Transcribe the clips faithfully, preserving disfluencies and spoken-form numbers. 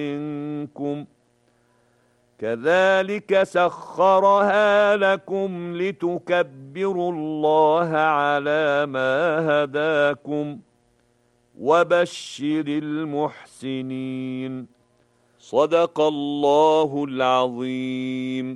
منكم كذلك سخرها لكم لتكبروا الله على ما هداكم وبشر المحسنين. صدق الله العظيم.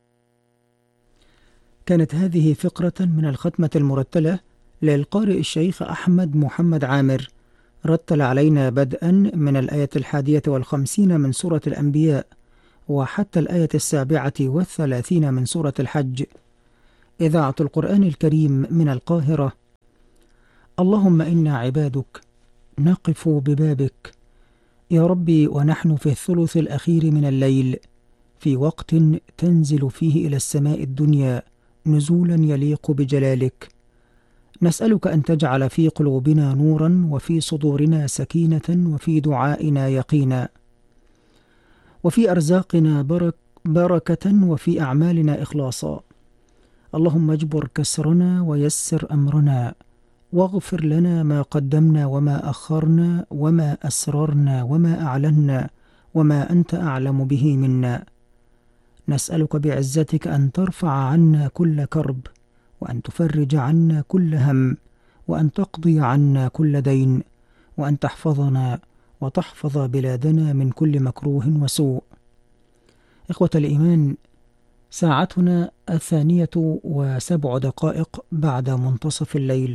كانت هذه فقرة من الختمة المرتلة للقارئ الشيخ أحمد محمد عامر، رتل علينا بدءا من الآية الحادية والخمسين من سورة الأنبياء وحتى الآية السابعة والثلاثين من سورة الحج. إذاعة القرآن الكريم من القاهرة. اللهم إنا عبادك نقف ببابك يا ربي، ونحن في الثلث الأخير من الليل، في وقت تنزل فيه إلى السماء الدنيا نزولا يليق بجلالك. نسألك أن تجعل في قلوبنا نورا، وفي صدورنا سكينة، وفي دعائنا يقينا، وفي أرزاقنا برك بركة، وفي أعمالنا إخلاصا. اللهم اجبر كسرنا ويسر أمرنا، واغفر لنا ما قدمنا وما أخرنا وما أسررنا وما أعلنا وما أنت أعلم به منا. نسألك بعزتك أن ترفع عنا كل كرب، وأن تفرج عنا كل هم، وأن تقضي عنا كل دين، وأن تحفظنا وتحفظ بلادنا من كل مكروه وسوء. إخوة الإيمان، ساعتنا الثانية وسبع دقائق بعد منتصف الليل.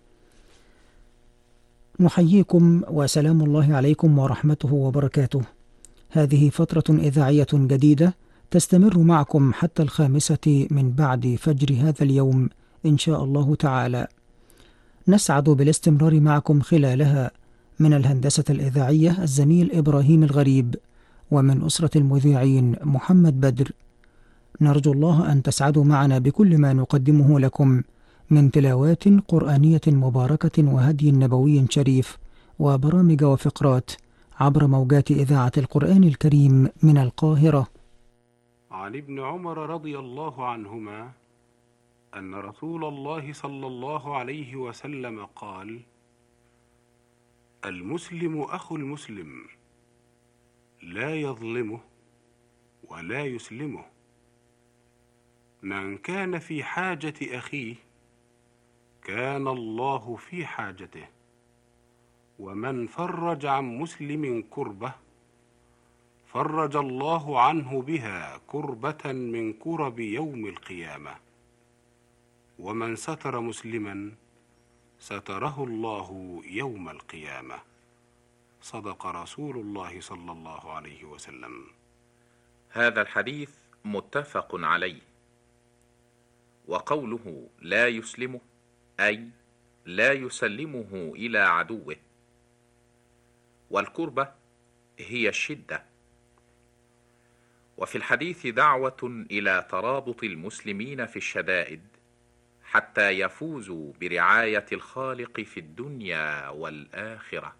نحييكم وسلام الله عليكم ورحمته وبركاته. هذه فترة إذاعية جديدة تستمر معكم حتى الخامسة من بعد فجر هذا اليوم إن شاء الله تعالى. نسعد بالاستمرار معكم خلالها من الهندسة الإذاعية الزميل إبراهيم الغريب، ومن أسرة المذيعين محمد بدر. نرجو الله أن تسعدوا معنا بكل ما نقدمه لكم من تلاوات قرآنية مباركة وهدي نبوي شريف وبرامج وفقرات عبر موجات إذاعة القرآن الكريم من القاهرة. عن ابن عمر رضي الله عنهما أن رسول الله صلى الله عليه وسلم قال: المسلم أخو المسلم، لا يظلمه ولا يسلمه. من كان في حاجة أخيه كان الله في حاجته، ومن فرج عن مسلم كربة فرج الله عنه بها كربة من كرب يوم القيامة، ومن ستر مسلما ستره الله يوم القيامة. صدق رسول الله صلى الله عليه وسلم. هذا الحديث متفق عليه. وقوله لا يسلمه أي لا يسلمه إلى عدوه. والكربة هي الشدة. وفي الحديث دعوة إلى ترابط المسلمين في الشدائد حتى يفوزوا برعاية الخالق في الدنيا والآخرة.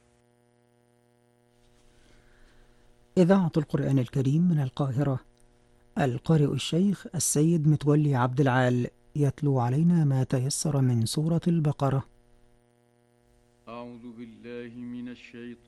إذاعة القرآن الكريم من القاهرة. القارئ الشيخ السيد متولي عبد العال يتلو علينا ما تيسر من سورة البقرة. أعوذ بالله من الشيطان